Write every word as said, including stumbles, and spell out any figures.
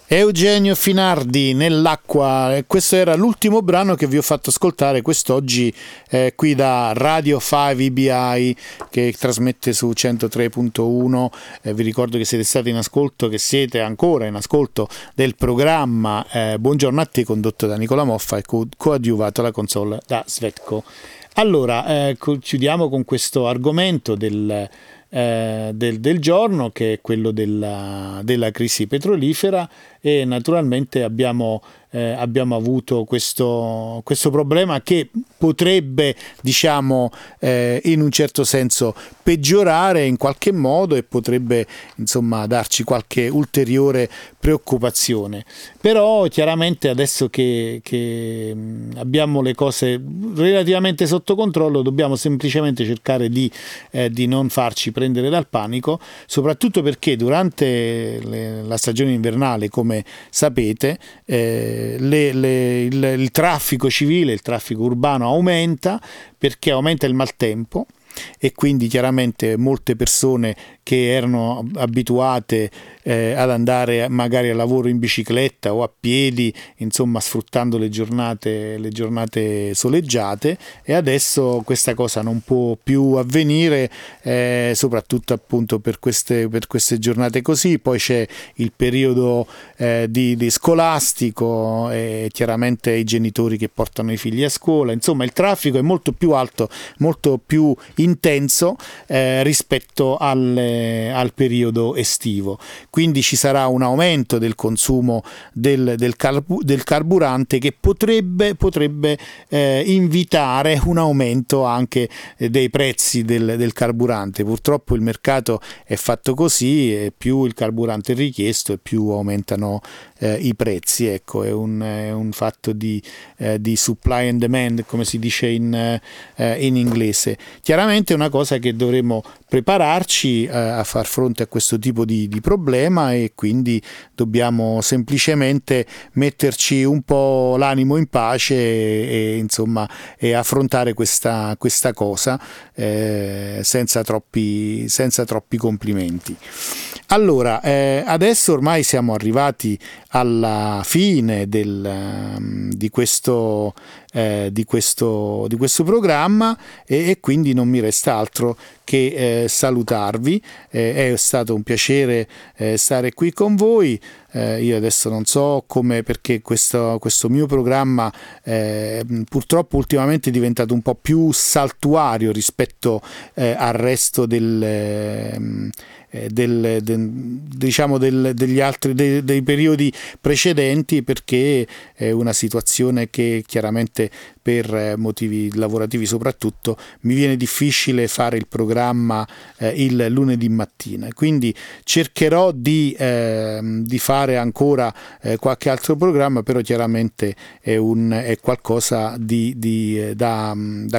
Eugenio Finardi, Nell'acqua. Questo era l'ultimo brano che vi ho fatto ascoltare quest'oggi eh, qui da Radio cinque I B I, che trasmette su centotré punto uno. Eh, vi ricordo che siete stati in ascolto, che siete ancora in ascolto del programma eh, Buongiorno a te, condotto da Nicola Moffa e co- coadiuvato alla console da Svetko. Allora, eh, chiudiamo con questo argomento del Eh, del, del giorno, che è quello della, della crisi petrolifera, e naturalmente abbiamo, eh, abbiamo avuto questo, questo problema che potrebbe, diciamo, eh, in un certo senso peggiorare in qualche modo e potrebbe, insomma, darci qualche ulteriore preoccupazione. Però chiaramente adesso che, che abbiamo le cose relativamente sotto controllo, dobbiamo semplicemente cercare di, eh, di non farci prendere dal panico, soprattutto perché durante le, la stagione invernale, come sapete, eh, le, le, il, il traffico civile, il traffico urbano aumenta perché aumenta il maltempo, e quindi chiaramente molte persone che erano abituate eh, ad andare magari al lavoro in bicicletta o a piedi, insomma sfruttando le giornate, le giornate soleggiate, e adesso questa cosa non può più avvenire, eh, soprattutto appunto per queste, per queste giornate così. Poi c'è il periodo eh, di, di scolastico, e chiaramente i genitori che portano i figli a scuola, insomma il traffico è molto più alto, molto più intenso eh, rispetto alle al periodo estivo, quindi ci sarà un aumento del consumo del, del, carbu- del carburante che potrebbe, potrebbe eh, invitare un aumento anche eh, dei prezzi del, del carburante. Purtroppo il mercato è fatto così, e più il carburante è richiesto e più aumentano eh, i prezzi. Ecco, è un, è un fatto di, eh, di supply and demand, come si dice in, eh, in inglese. Chiaramente è una cosa che dovremo prepararci eh, a far fronte a questo tipo di, di problema, e quindi dobbiamo semplicemente metterci un po' l'animo in pace e, e insomma e affrontare questa, questa cosa eh, senza troppi, senza troppi complimenti. Allora, eh, adesso ormai siamo arrivati alla fine del, di, questo, eh, di, questo, di questo programma, e, e quindi non mi resta altro che eh, salutarvi. Eh, è stato un piacere eh, stare qui con voi. Eh, io adesso non so come, perché questo, questo mio programma eh, purtroppo ultimamente è diventato un po' più saltuario rispetto eh, al resto del... Eh, Del, del, diciamo del, degli altri dei, dei periodi precedenti, perché è una situazione che chiaramente per motivi lavorativi soprattutto mi viene difficile fare il programma eh, il lunedì mattina, quindi cercherò di, eh, di fare ancora eh, qualche altro programma, però chiaramente è, un, è qualcosa di, di, da, da